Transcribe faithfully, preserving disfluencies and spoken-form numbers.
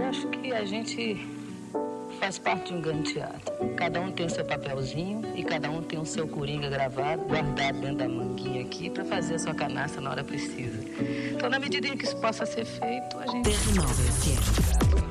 acho que a gente faz parte de um grande teatro. Cada um tem o seu papelzinho e cada um tem o seu coringa gravado, guardado dentro da manguinha aqui para fazer a sua canastra na hora precisa. Então, na medida em que isso possa ser feito, a gente... Terra Nova F M.